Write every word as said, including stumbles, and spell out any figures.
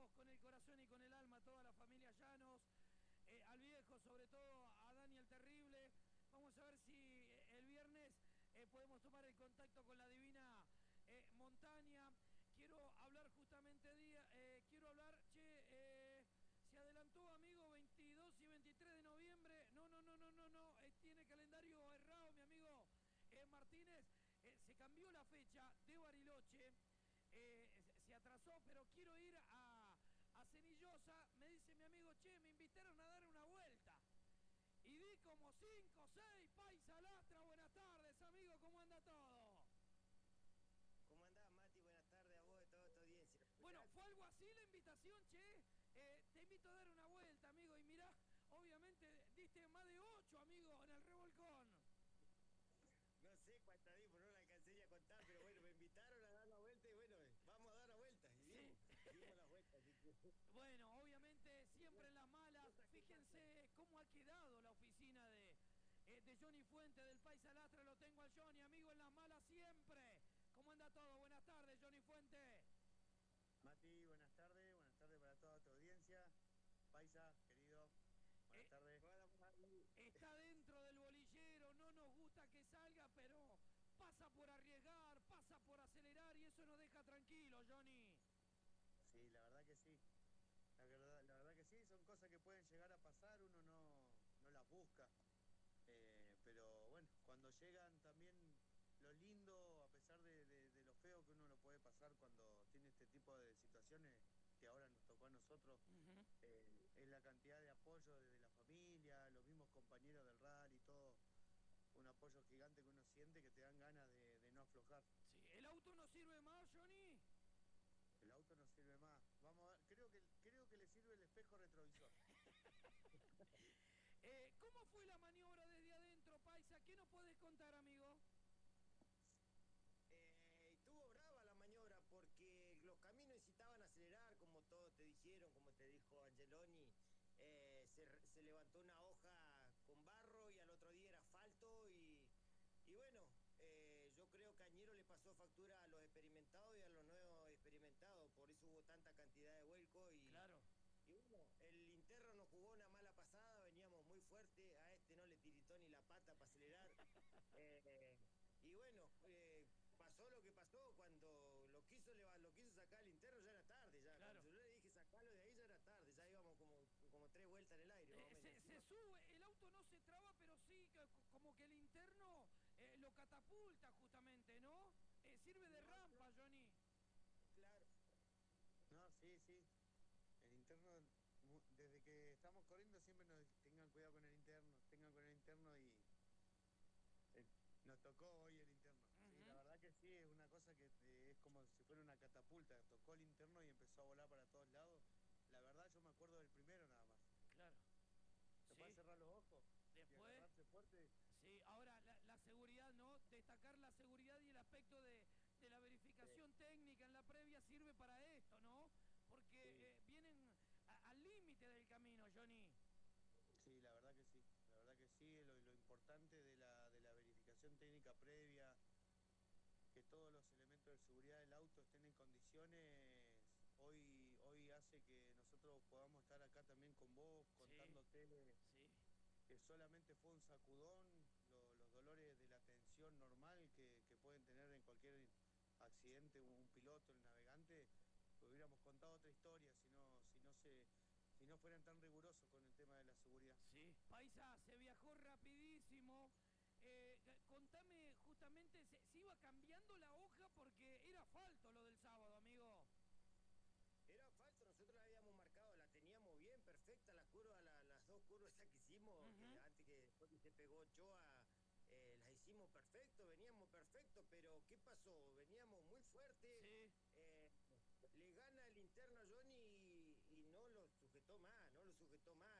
saludamos con el corazón y con el alma a toda la familia Llanos, eh, al viejo, sobre todo a Dani el Terrible. Vamos a ver si el viernes eh, podemos tomar el contacto con la divina eh, Montaña. Quiero hablar justamente, día, eh, quiero hablar, che, eh, se adelantó, amigo, veintidós y veintitrés de noviembre. No, no, no, no, no, no, eh, tiene calendario errado, mi amigo eh, Martínez. Eh, se cambió la fecha de Bariloche. Eh, se atrasó, pero quiero ir a, a Cenillosa. Me dice mi amigo, che, me invitaron a dar una vuelta. Y di como cinco, seis, Paisa Lastra. Buenas tardes, amigo, ¿cómo anda todo? ¿Cómo andás, Mati? Buenas tardes a vos y a toda tu audiencia. Bueno, fue algo así la invitación, che. Eh, te invito a dar una vuelta, amigo. Y mirá, obviamente diste más de ocho, amigo, en el revolcón. No sé cuántas di, pero no la alcancé a contar, pero bueno, me invitaron a dar la vuelta y bueno, vamos a dar la vuelta. Y dimos, sí. dimos la vuelta. Así que... Bueno, obviamente siempre en las malas. Fíjense cómo ha quedado la oficina de, eh, de Johnny Fuente del Paisa Lastra. Lo tengo al Johnny, amigo, en las malas siempre. ¿Cómo anda todo? Buenas tardes, Johnny Fuente. Mati, buenas tardes, buenas tardes para toda tu audiencia. Paisa, querido, buenas eh, tardes. Está dentro del bolillero, no nos gusta que salga, pero pasa por arriesgar, pasa por acelerar y eso nos deja tranquilos, Johnny. Sí, la verdad que sí. La verdad, la verdad que sí, son cosas que pueden llegar a pasar, uno no, no las busca. Eh, pero bueno, cuando llegan también lo lindo, a pesar de, de, de lo feo que uno lo puede pasar cuando tiene este tipo de situaciones que ahora nos tocó a nosotros, uh-huh. eh, es la cantidad de apoyo desde la familia, los mismos compañeros del rally, todo, un apoyo gigante que uno siente que te dan ganas de, de no aflojar. Sí, ¿el auto no sirve más, Johnny? El auto no sirve más. Vamos a ver, creo que, creo que le sirve el espejo retrovisor. eh, ¿Cómo fue la maniobra desde adentro, Paisa? ¿Qué nos podés contar, amigo? Eh, estuvo brava la maniobra porque los caminos necesitaban acelerar, como todos te dijeron, como te dijo Angeloni. Eh, se, se levantó una hoja con barro y al otro día era asfalto y, y bueno, eh, yo creo que Añero le pasó factura a los experimentados y a los nuevos experimentados, por eso hubo tanta cantidad de vuelco y... Claro. Y bueno, el interno nos jugó una mala pasada, veníamos muy fuerte, a este no le tiritó ni la pata para acelerar. eh, y bueno, eh, pasó lo que pasó, cuando lo quiso lo quiso sacar el interno ya era tarde, ya claro. Cuando yo le dije sacarlo de ahí ya era tarde, ya íbamos como, como tres vueltas en el aire. Eh, se, se sube, el auto no se traba, pero sí como que el interno eh, lo catapulta justamente, ¿no? Eh, sirve de no, rampa, no. Johnny. Claro. No, sí, sí. El interno, desde que estamos corriendo siempre nos tengan cuidado con el interno, tengan con el interno y eh, nos tocó hoy el interno. Uh-huh. Sí, la verdad que sí, es una cosa que eh, es como si fuera una catapulta, tocó el interno y empezó a volar para todos lados. La verdad yo me acuerdo del primero nada más. Claro. ¿Se sí. puede cerrar los ojos? Después, y agarrarse fuerte? Sí, ahora la, la seguridad, ¿no? Destacar la seguridad y el aspecto de, de la verificación sí. técnica en la previa sirve para esto, ¿no? Porque sí. eh, vienen a, al límite del camino, Johnny. Sí, la verdad que sí, la verdad que sí, lo, lo importante de la, de la verificación técnica previa, que todos los elementos de seguridad del auto estén en condiciones, hoy, hoy hace que nosotros podamos estar acá también con vos, contándote sí. Sí. que solamente fue un sacudón, lo, los dolores de la tensión normal que, que pueden tener en cualquier accidente un piloto, el navegante, hubiéramos contado otra historia si no, si no se... si no fueran tan rigurosos con el tema de la seguridad. Sí, Paisa, se viajó rapidísimo. Eh, contame justamente, se, se iba cambiando la hoja porque era asfalto lo del sábado, amigo. Era asfalto, nosotros la habíamos marcado, la teníamos bien, perfecta, la curva, la, las dos curvas que hicimos, uh-huh. que antes que después que se pegó Ochoa, eh, las hicimos perfecto, veníamos perfecto, pero ¿qué pasó? Veníamos muy fuerte, sí. eh, le gana el interno a Johnny y, y no lo sujetó más, no lo sujetó más,